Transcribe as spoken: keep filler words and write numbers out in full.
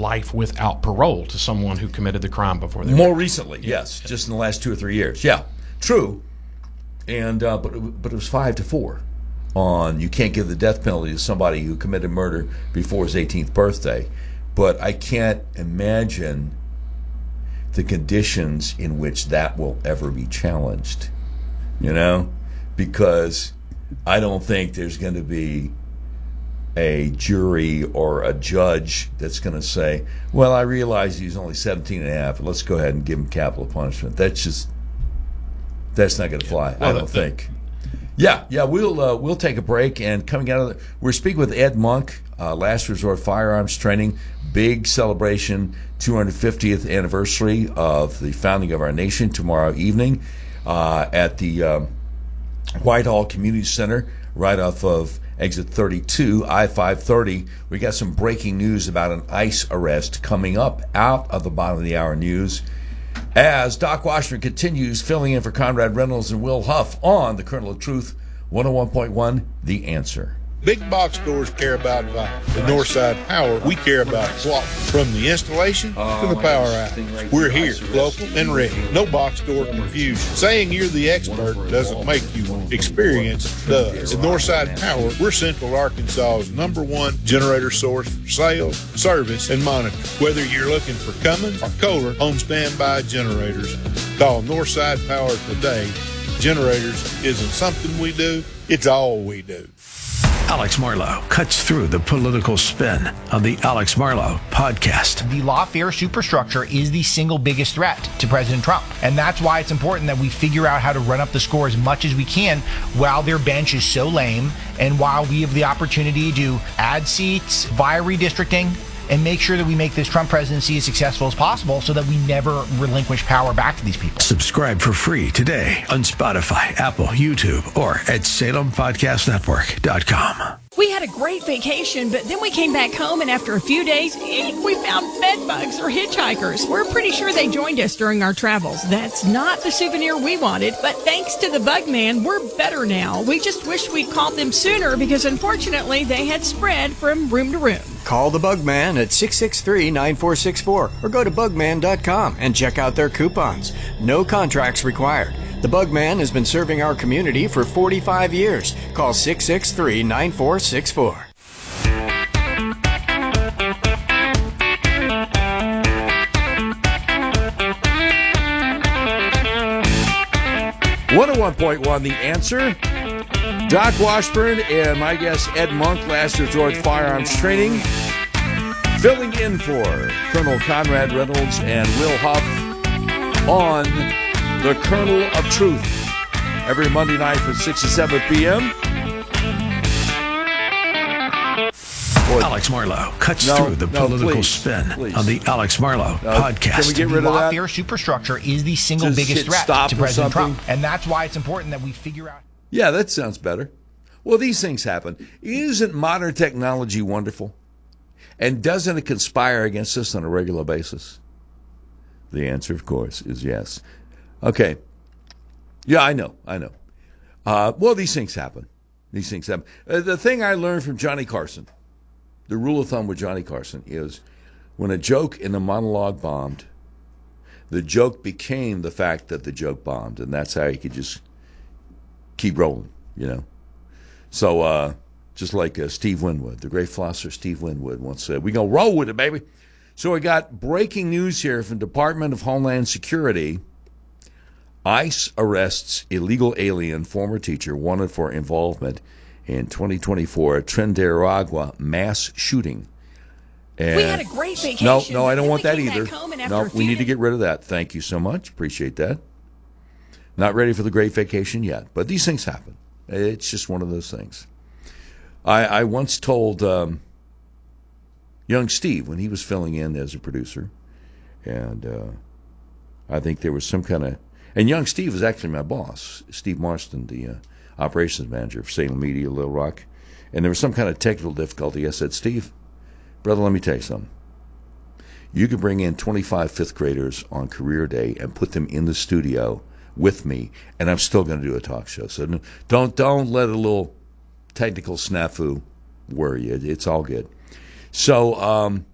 life without parole to someone who committed the crime before they More were. recently, yes, just in the last two or three years. Yeah, true. And uh, but but it was five to four on you can't give the death penalty to somebody who committed murder before his eighteenth birthday. But I can't imagine the conditions in which that will ever be challenged. You know, because I don't think there's going to be a jury or a judge that's going to say, well, I realize he's only seventeen and a half, but let's go ahead and give him capital punishment. That's just, that's not going to fly, well, I don't the, think. Yeah, yeah, we'll uh, we'll take a break, and coming out of the, we're speaking with Ed Monk, uh, Last Resort Firearms Training, big celebration, two hundred fiftieth anniversary of the founding of our nation tomorrow evening uh, at the um, Whitehall Community Center, right off of exit thirty-two, I five thirty. We got some breaking news about an ICE arrest coming up out of the bottom of the hour news as Doc Washburn continues filling in for Conrad Reynolds and Will Huff on the Kernel of Truth, one oh one point one, The Answer. Big box stores care about value. The Northside Power, we care about quality. From the installation oh, to the power out. We're here, local and ready. No box store confusion. Saying you're the expert doesn't make you experienced does. At Northside Power, we're Central Arkansas's number one generator source for sales, service, and monitoring. Whether you're looking for Cummins or Kohler home standby generators, call Northside Power today. Generators isn't something we do, it's all we do. Alex Marlow cuts through the political spin on the Alex Marlow podcast. The lawfare superstructure is the single biggest threat to President Trump. And that's why it's important that we figure out how to run up the score as much as we can while their bench is so lame and while we have the opportunity to add seats via redistricting and make sure that we make this Trump presidency as successful as possible so that we never relinquish power back to these people. Subscribe for free today on Spotify, Apple, YouTube, or at Salem Podcast Network dot com. We had a great vacation, but then we came back home, and after a few days, we found bed bugs or hitchhikers. We're pretty sure they joined us during our travels. That's not the souvenir we wanted, but thanks to the Bug Man, we're better now. We just wish we'd called them sooner because, unfortunately, they had spread from room to room. Call the Bug Man at six six three, nine four six four or go to bug man dot com and check out their coupons. No contracts required. The Bug Man has been serving our community for forty-five years. Call six six three, nine four six four. one oh one point one, The Answer. Doc Washburn and my guest Ed Monk, Last Resort Firearms Training, filling in for Colonel Conrad Reynolds and Will Huff on the Kernel of Truth every Monday night from six to seven p.m. Boy. Alex Marlow cuts no, through the no, political please, spin please. on the Alex Marlow no, podcast. Can we get rid the of that? lawfare superstructure is the single Just biggest hit threat stop to or President something? Trump. And that's why it's important that we figure out. Yeah, that sounds better. Well, these things happen. Isn't modern technology wonderful? And doesn't it conspire against us on a regular basis? The answer, of course, is yes. Okay. Yeah, I know. I know. Uh, well, these things happen. These things happen. Uh, the thing I learned from Johnny Carson, the rule of thumb with Johnny Carson is when a joke in a monologue bombed, the joke became the fact that the joke bombed, and that's how you could just keep rolling, you know. So uh, just like uh, Steve Winwood, the great philosopher Steve Winwood once said, we gonna roll with it, baby. So we got breaking news here from Department of Homeland Security. ICE arrests illegal alien former teacher wanted for involvement in twenty twenty-four Trinidad mass shooting. And we had a great vacation. No, no, I don't then want we that came either. back home, and after No, a we few need to get rid of that. Thank you so much. Appreciate that. Not ready for the great vacation yet, but these things happen. It's just one of those things. I, I once told um, young Steve when he was filling in as a producer, and uh, I think there was some kind of, and young Steve was actually my boss, Steve Marston, the uh, operations manager for Salem Media, Little Rock, and there was some kind of technical difficulty. I said, Steve, brother, let me tell you something. You could bring in twenty-five fifth graders on career day and put them in the studio with me, and I'm still going to do a talk show. So don't don't let a little technical snafu worry you. It's all good. So um,